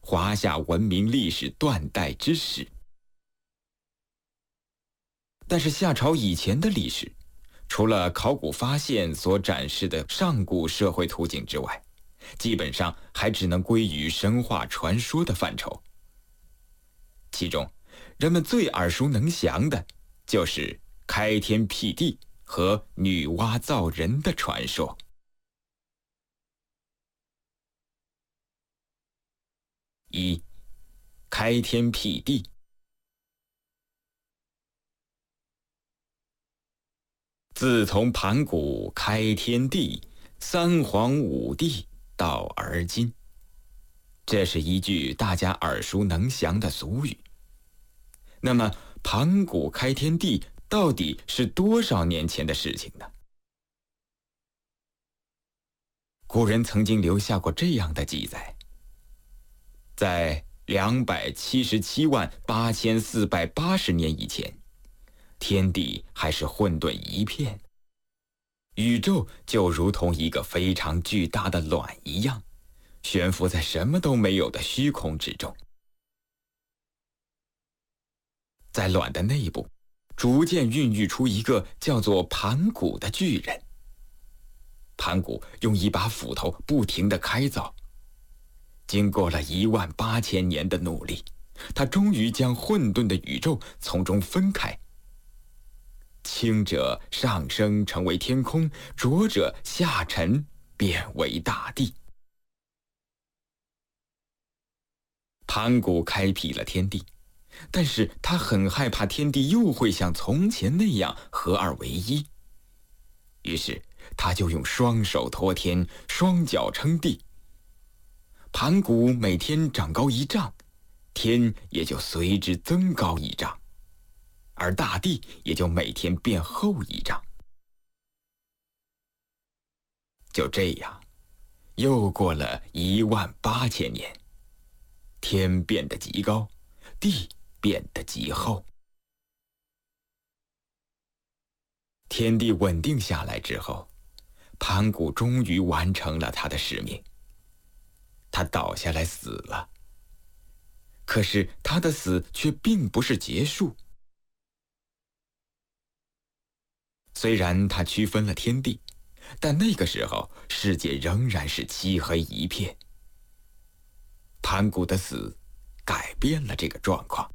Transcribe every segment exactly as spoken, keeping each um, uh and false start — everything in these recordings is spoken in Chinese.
华夏文明历史断代之始。但是夏朝以前的历史，除了考古发现所展示的上古社会图景之外，基本上还只能归于神话传说的范畴。其中，人们最耳熟能详的就是开天辟地和女娲造人的传说。一、开天辟地。自从盘古开天地，三皇五帝到而今，这是一句大家耳熟能详的俗语。那么，盘古开天地到底是多少年前的事情呢？古人曾经留下过这样的记载：在两百七十七万八千四百八十年以前，天地还是混沌一片，宇宙就如同一个非常巨大的卵一样，悬浮在什么都没有的虚空之中。在卵的内部，逐渐孕育出一个叫做盘古的巨人。盘古用一把斧头不停地开凿，经过了一万八千年的努力，他终于将混沌的宇宙从中分开。轻者上升成为天空，浊者下沉变为大地。盘古开辟了天地，但是他很害怕天地又会像从前那样合二为一，于是他就用双手托天，双脚撑地。盘古每天长高一丈，天也就随之增高一丈，而大地也就每天变厚一丈。就这样，又过了一万八千年，天变得极高，地变得极厚。天地稳定下来之后，盘古终于完成了他的使命。他倒下来死了。可是他的死却并不是结束。虽然他区分了天地，但那个时候世界仍然是漆黑一片。盘古的死改变了这个状况。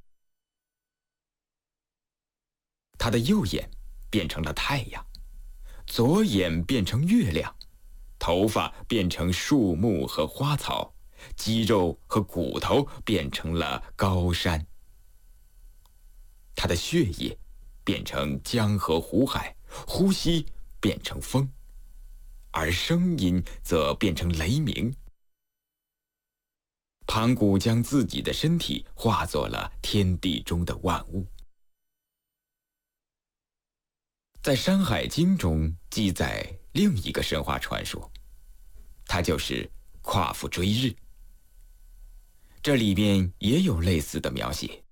他的右眼变成了太阳，左眼变成月亮，头发变成树木和花草，肌肉和骨头变成了高山。他的血液变成江河湖海，呼吸变成风，而声音则变成雷鸣。盘古将自己的身体化作了天地中的万物。在《山海经》中记载另一个神话传说，它就是夸父追日。这里边也有类似的描写。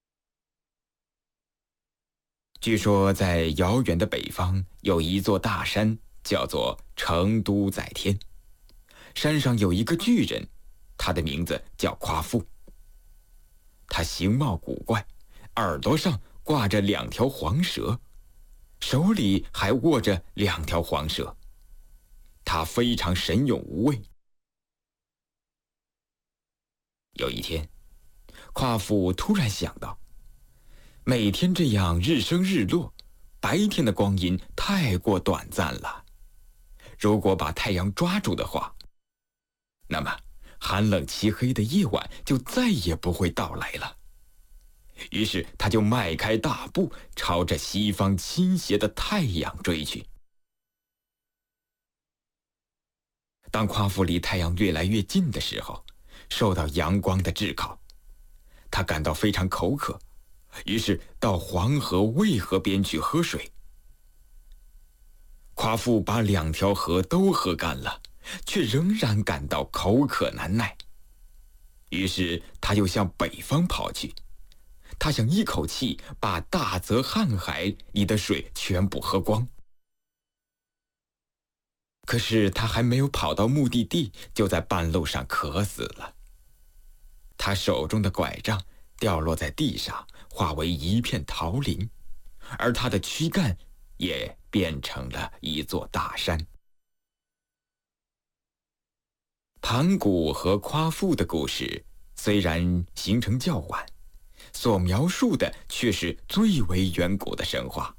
据说在遥远的北方有一座大山，叫做成都在天。山上有一个巨人，他的名字叫夸父。他形貌古怪，耳朵上挂着两条黄蛇，手里还握着两条黄蛇。他非常神勇无畏。有一天，夸父突然想到，每天这样日升日落，白天的光阴太过短暂了。如果把太阳抓住的话，那么寒冷漆黑的夜晚就再也不会到来了。于是他就迈开大步，朝着西方倾斜的太阳追去。当夸父离太阳越来越近的时候，受到阳光的炙烤，他感到非常口渴，于是到黄河、渭河边去喝水。夸父把两条河都喝干了，却仍然感到口渴难耐。于是他又向北方跑去，他想一口气把大泽瀚海里的水全部喝光。可是他还没有跑到目的地，就在半路上渴死了。 他手中的拐杖掉落在地上，化为一片桃林，而他的躯干也变成了一座大山。盘古和夸父的故事虽然形成较晚，所描述的却是最为远古的神话。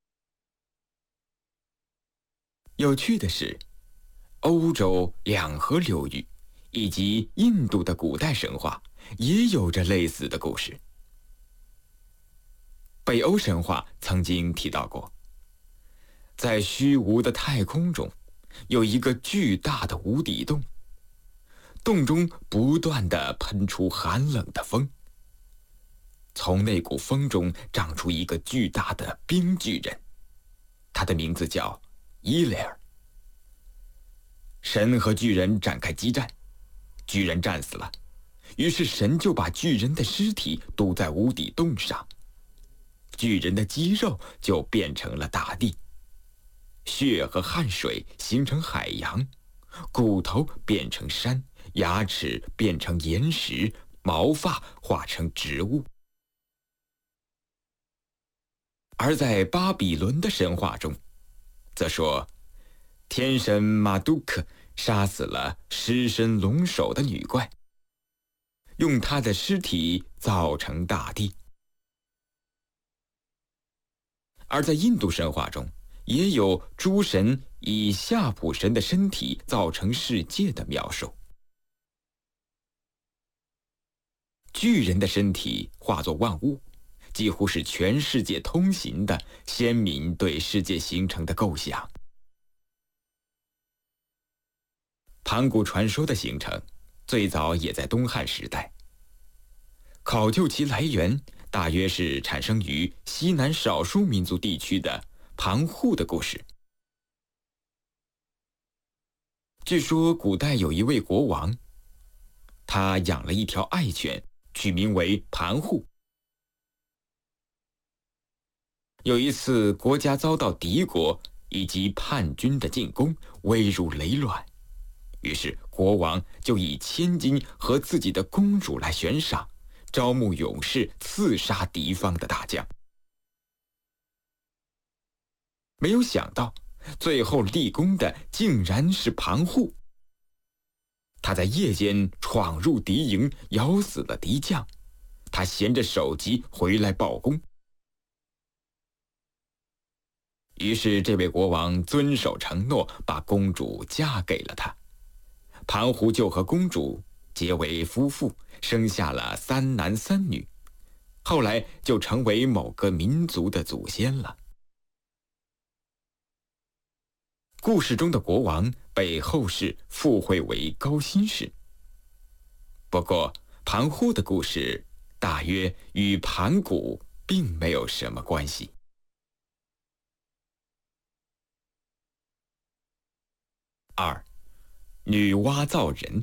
有趣的是，欧洲两河流域以及印度的古代神话也有着类似的故事。北欧神话曾经提到过，在虚无的太空中有一个巨大的无底洞，洞中不断地喷出寒冷的风，从那股风中长出一个巨大的冰巨人，他的名字叫伊雷尔。神和巨人展开激战，巨人战死了，于是神就把巨人的尸体堵在无底洞上，巨人的肌肉就变成了大地，血和汗水形成海洋，骨头变成山，牙齿变成岩石，毛发化成植物。而在巴比伦的神话中，则说天神马杜克杀死了狮身龙首的女怪，用她的尸体造成大地。而在印度神话中，也有诸神以夏普神的身体造成世界的描述。巨人的身体化作万物，几乎是全世界通行的先民对世界形成的构想。盘古传说的形成最早也在东汉时代，考究其来源，大约是产生于西南少数民族地区的盘户的故事。据说古代有一位国王，他养了一条爱犬，取名为盘户。有一次国家遭到敌国以及叛军的进攻，危如累卵，于是国王就以千金和自己的公主来悬赏，招募勇士刺杀敌方的大将。没有想到，最后立功的竟然是盘户。他在夜间闯入敌营，咬死了敌将，他衔着首级回来报功。于是这位国王遵守承诺，把公主嫁给了他。盘户就和公主结为夫妇，生下了三男三女，后来就成为某个民族的祖先了。故事中的国王被后世附会为高辛氏。不过盘户的故事大约与盘古并没有什么关系。二，女娲造人。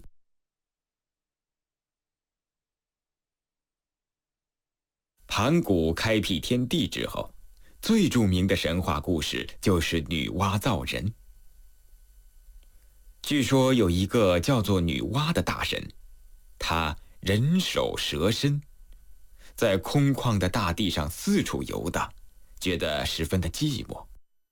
盘古开辟天地之后，最著名的神话故事就是女娲造人。据说有一个叫做女娲的大神，她人首蛇身，在空旷的大地上四处游荡，觉得十分的寂寞。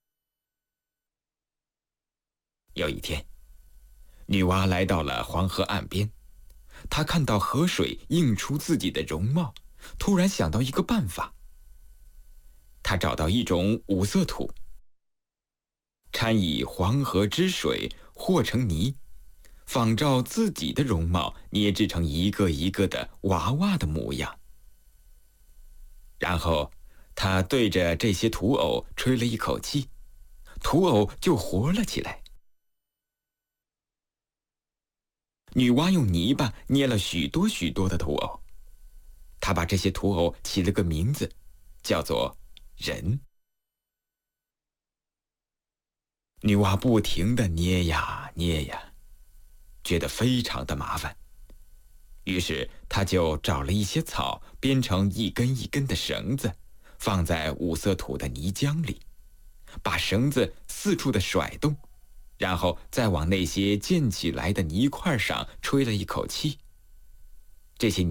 有一天，女娲来到了黄河岸边，她看到河水映出自己的容貌，突然想到一个办法。她找到一种五色土，掺以黄河之水和成泥，仿照自己的容貌捏制成一个一个的娃娃的模样。然后她对着这些土偶吹了一口气，土偶就活了起来。女娲用泥巴捏了许多许多的土偶，她把这些土偶起了个名字，叫做人。女娲不停地捏呀捏呀，觉得非常的麻烦，于是她就找了一些草，编成一根一根的绳子，放在五色土的泥浆里，把绳子四处的甩动，然后再往那些溅起来的泥块上吹了一口气，这些